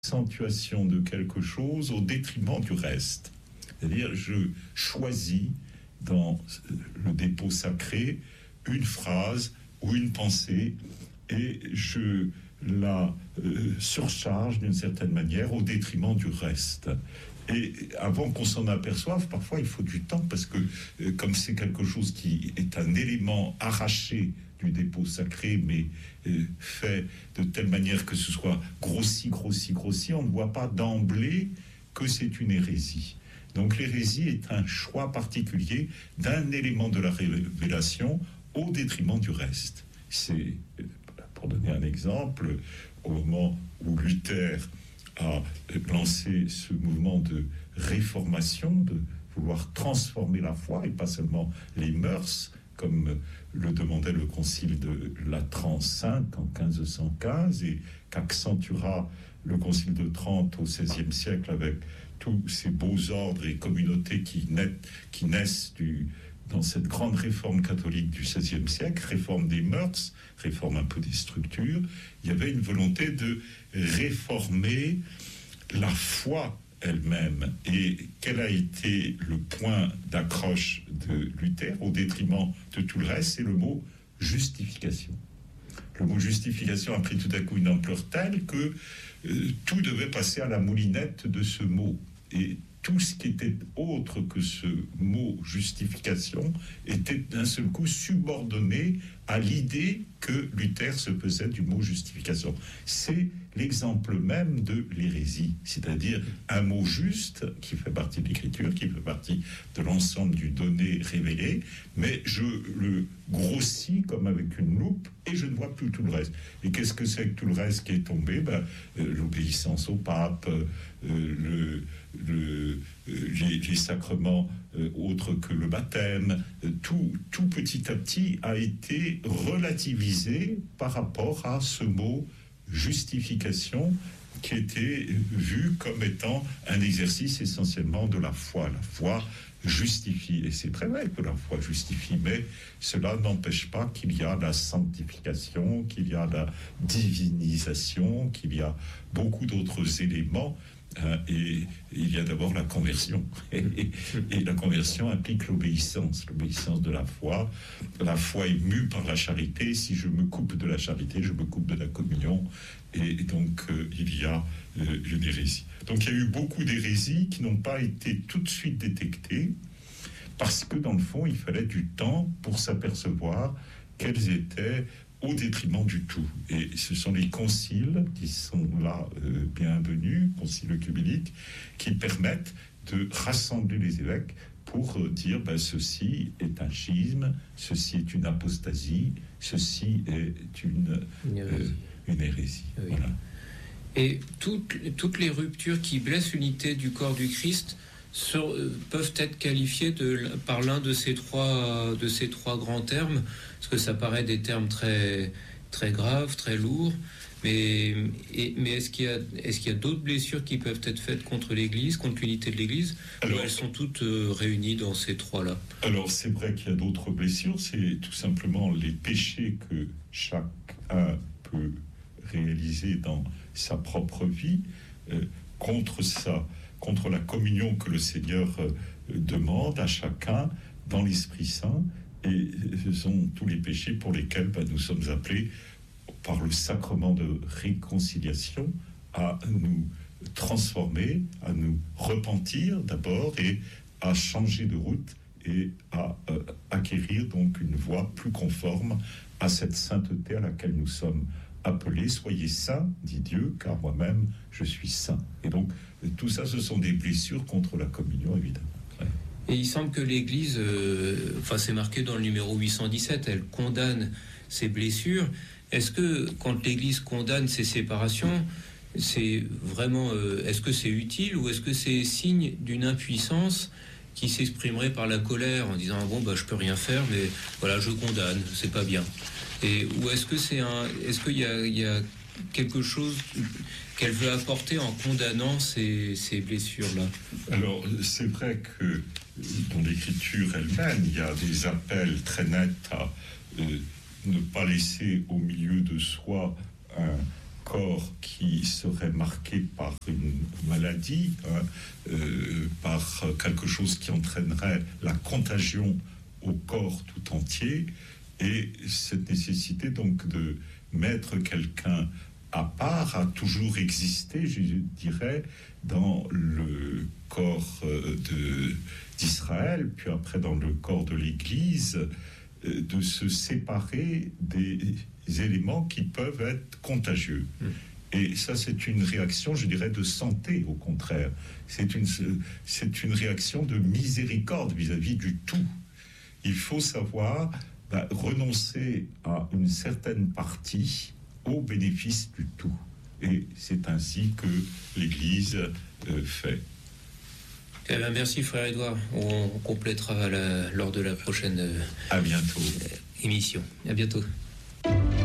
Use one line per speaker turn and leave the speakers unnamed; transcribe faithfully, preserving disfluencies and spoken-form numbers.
accentuation de quelque chose au détriment du reste. C'est-à-dire, je choisis dans le dépôt sacré une phrase ou une pensée et je la euh, surcharge d'une certaine manière au détriment du reste. Et avant qu'on s'en aperçoive, parfois il faut du temps parce que euh, comme c'est quelque chose qui est un élément arraché du dépôt sacré, mais euh, fait de telle manière que ce soit grossi, grossi, grossi, on ne voit pas d'emblée que c'est une hérésie. Donc l'hérésie est un choix particulier d'un élément de la révélation au détriment du reste. C'est, pour donner un exemple, au moment où Luther a lancé ce mouvement de réformation, de vouloir transformer la foi et pas seulement les mœurs, comme le demandait le concile de Latran cinq en quinze cent quinze et qu'accentuera le concile de Trente au seizième siècle avec tous ces beaux ordres et communautés qui, naissent, qui naissent du, dans cette grande réforme catholique du seizième siècle, réforme des mœurs, réforme un peu des structures. Il y avait une volonté de réformer la foi elle-même. Et quel a été le point d'accroche de Luther au détriment de tout le reste? C'est le mot justification. Le mot justification a pris tout à coup une ampleur telle que euh, tout devait passer à la moulinette de ce mot. Et tout ce qui était autre que ce mot justification était d'un seul coup subordonné à l'idée que Luther se faisait du mot justification. C'est l'exemple même de l'hérésie, c'est-à-dire un mot juste qui fait partie de l'écriture, qui fait partie de l'ensemble du donné révélé, mais je le grossis comme avec une loupe et je ne vois plus tout le reste. Et qu'est-ce que c'est que tout le reste qui est tombé? Ben, euh, l'obéissance au pape, euh, le, le, euh, les, les sacrements euh, autres que le baptême, euh, tout, tout petit à petit a été relativisé par rapport à ce mot justification qui était vu comme étant un exercice essentiellement de la foi. La foi justifie, et c'est très vrai que la foi justifie, mais cela n'empêche pas qu'il y a la sanctification, qu'il y a la divinisation, qu'il y a beaucoup d'autres éléments. Euh, et, et il y a d'abord la conversion et, et, et la conversion implique l'obéissance l'obéissance de la foi. La foi est mue par la charité. Si je me coupe de la charité, je me coupe de la communion et, et donc euh, il y a euh, une hérésie. Donc il y a eu beaucoup d'hérésies qui n'ont pas été tout de suite détectées parce que dans le fond il fallait du temps pour s'apercevoir quelles étaient au détriment du tout. Et ce sont les conciles qui sont là euh, bienvenus, concile œcuménique, qui permettent de rassembler les évêques pour euh, dire ben, ceci est un schisme, ceci est une apostasie, ceci est une, une hérésie. Euh, une hérésie. Oui. Voilà.
Et toutes, toutes les ruptures qui blessent l'unité du corps du Christ Sur, euh, peuvent être qualifiés de, par l'un de ces trois de ces trois grands termes, parce que ça paraît des termes très très graves, très lourds. Mais et, mais est-ce qu'il y a est-ce qu'il y a d'autres blessures qui peuvent être faites contre l'Église, contre l'unité de l'Église, alors, ou elles sont toutes euh, réunies dans ces trois-là?
Alors c'est vrai qu'il y a d'autres blessures. C'est tout simplement les péchés que chacun peut réaliser dans sa propre vie euh, contre ça. contre la communion que le Seigneur euh, demande à chacun dans l'Esprit Saint. Et ce sont tous les péchés pour lesquels ben, nous sommes appelés, par le sacrement de réconciliation, à nous transformer, à nous repentir d'abord et à changer de route et à euh, acquérir donc une voie plus conforme à cette sainteté à laquelle nous sommes appelés. Soyez saints, dit Dieu, car moi-même je suis saint. Et donc tout ça, ce sont des blessures contre la communion, évidemment. Ouais.
Et il semble que l'Église, euh, enfin c'est marqué dans le numéro huit cent dix-sept, elle condamne ces blessures. Est-ce que quand l'Église condamne ces séparations, c'est vraiment, euh, est-ce que c'est utile ou est-ce que c'est signe d'une impuissance qui s'exprimerait par la colère en disant bon bah je peux rien faire, mais voilà je condamne, c'est pas bien. Et ou est-ce que c'est un, est-ce qu'il y a, il y a quelque chose qu'elle veut apporter en condamnant ces, ces blessures-là?
Alors, c'est vrai que dans l'écriture elle-même, il y a des appels très nets à euh, ne pas laisser au milieu de soi un corps qui serait marqué par une maladie, hein, euh, par quelque chose qui entraînerait la contagion au corps tout entier, et cette nécessité donc de mettre quelqu'un à part a toujours existé, je dirais, dans le corps de, d'Israël, puis après dans le corps de l'Église, de se séparer des éléments qui peuvent être contagieux. Mmh. Et ça, c'est une réaction, je dirais, de santé, au contraire. C'est une, c'est une réaction de miséricorde vis-à-vis du tout. Il faut savoir bah, renoncer à une certaine partie au bénéfice du tout. Et c'est ainsi que l'Église euh, fait.
Eh bien, merci, frère Édouard. On complétera la, lors de la prochaine euh,
à bientôt.
Euh, émission. À bientôt.